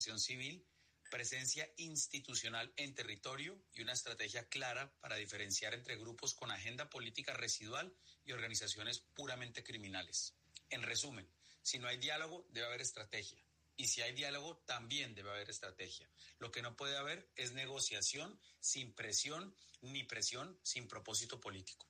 civil, presencia institucional en territorio y una estrategia clara para diferenciar entre grupos con agenda política residual y organizaciones puramente criminales. En resumen, si no hay diálogo, debe haber estrategia. Y si hay diálogo, también debe haber estrategia. Lo que no puede haber es negociación sin presión, ni presión sin propósito político.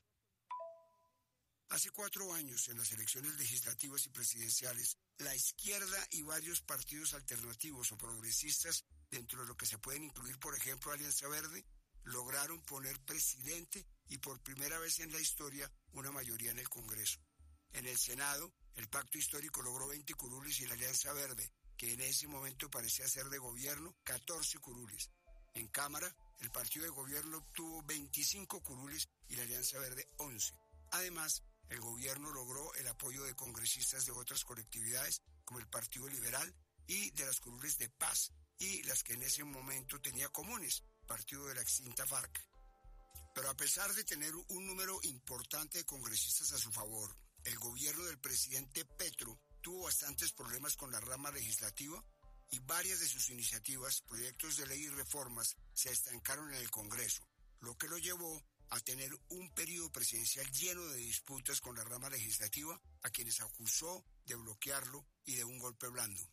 Hace 4 años, en las elecciones legislativas y presidenciales, la izquierda y varios partidos alternativos o progresistas, dentro de lo que se pueden incluir, por ejemplo, Alianza Verde, lograron poner presidente y por primera vez en la historia una mayoría en el Congreso. En el Senado, el pacto histórico logró 20 curules y la Alianza Verde, que en ese momento parecía ser de gobierno, 14 curules. En Cámara, el partido de gobierno obtuvo 25 curules y la Alianza Verde 11. Además, el gobierno logró el apoyo de congresistas de otras colectividades, como el Partido Liberal, y de las curules de Paz, y las que en ese momento tenía comunes, partido de la extinta FARC. Pero a pesar de tener un número importante de congresistas a su favor, el gobierno del presidente Petro tuvo bastantes problemas con la rama legislativa y varias de sus iniciativas, proyectos de ley y reformas se estancaron en el Congreso, lo que lo llevó a tener un periodo presidencial lleno de disputas con la rama legislativa, a quienes acusó de bloquearlo y de un golpe blando.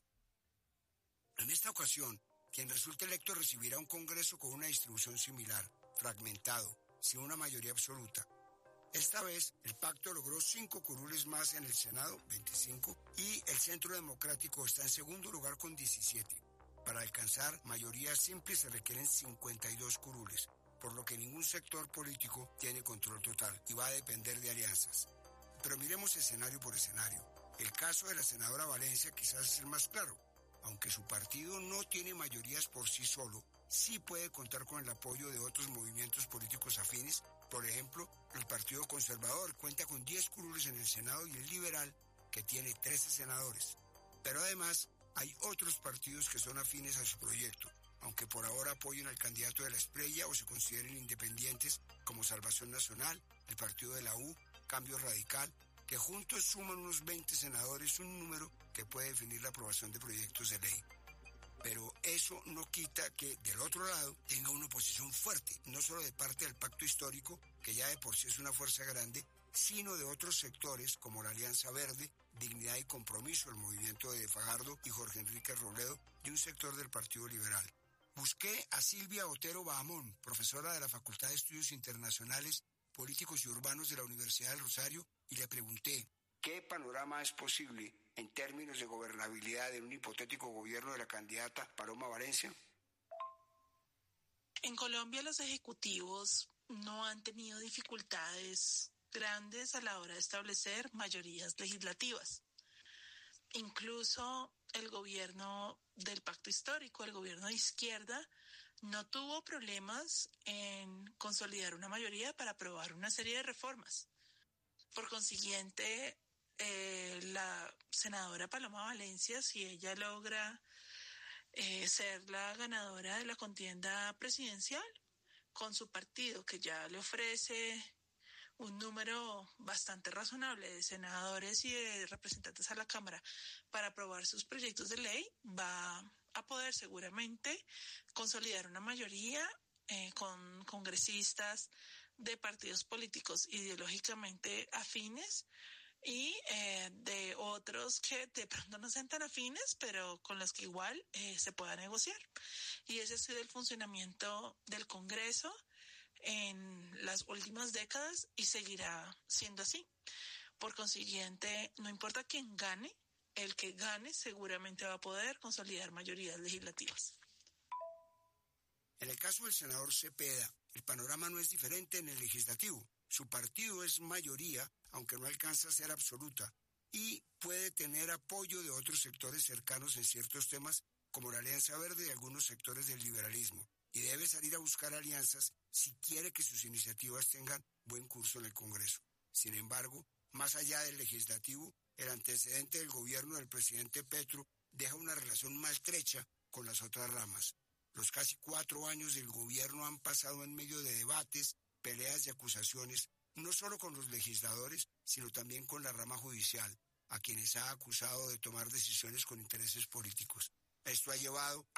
En esta ocasión, quien resulte electo recibirá un Congreso con una distribución similar, fragmentado, sin una mayoría absoluta. Esta vez, el pacto logró 5 curules más en el Senado, 25, y el Centro Democrático está en segundo lugar con 17. Para alcanzar mayoría simple se requieren 52 curules, por lo que ningún sector político tiene control total y va a depender de alianzas. Pero miremos escenario por escenario. El caso de la senadora Valencia quizás es el más claro. Aunque su partido no tiene mayorías por sí solo, sí puede contar con el apoyo de otros movimientos políticos afines. Por ejemplo, el Partido Conservador cuenta con 10 curules en el Senado y el Liberal, que tiene 13 senadores. Pero además, hay otros partidos que son afines a su proyecto, aunque por ahora apoyen al candidato de la Espriella o se consideren independientes, como Salvación Nacional, el partido de la U, Cambio Radical, que juntos suman unos 20 senadores, un número que puede definir la aprobación de proyectos de ley. Pero eso no quita que, del otro lado, tenga una oposición fuerte, no solo de parte del pacto histórico, que ya de por sí es una fuerza grande, sino de otros sectores como la Alianza Verde, Dignidad y Compromiso, el movimiento de Fajardo y Jorge Enrique Robledo, y un sector del Partido Liberal. Busqué a Silvia Otero Bahamón, profesora de la Facultad de Estudios Internacionales, Políticos y Urbanos de la Universidad del Rosario, y le pregunté, ¿qué panorama es posible en términos de gobernabilidad de un hipotético gobierno de la candidata Paloma Valencia? En Colombia los ejecutivos no han tenido dificultades grandes a la hora de establecer mayorías legislativas. Incluso el gobierno del pacto histórico, el gobierno de izquierda, no tuvo problemas en consolidar una mayoría para aprobar una serie de reformas. Por consiguiente, la senadora Paloma Valencia, si ella logra ser la ganadora de la contienda presidencial, con su partido que ya le ofrece un número bastante razonable de senadores y de representantes a la Cámara para aprobar sus proyectos de ley, va a poder seguramente consolidar una mayoría con congresistas de partidos políticos ideológicamente afines y de otros que de pronto no sean tan afines, pero con los que igual se pueda negociar. Y ese ha sido el funcionamiento del Congreso en las últimas décadas y seguirá siendo así. Por consiguiente, no importa quién gane, el que gane seguramente va a poder consolidar mayorías legislativas. En el caso del senador Cepeda, el panorama no es diferente en el legislativo. Su partido es mayoría, aunque no alcanza a ser absoluta, y puede tener apoyo de otros sectores cercanos en ciertos temas, como la Alianza Verde y algunos sectores del liberalismo, y debe salir a buscar alianzas si quiere que sus iniciativas tengan buen curso en el Congreso. Sin embargo, más allá del legislativo, el antecedente del gobierno del presidente Petro deja una relación maltrecha con las otras ramas. Los casi 4 años del gobierno han pasado en medio de debates, peleas y acusaciones, no solo con los legisladores, sino también con la rama judicial, a quienes ha acusado de tomar decisiones con intereses políticos. Esto ha llevado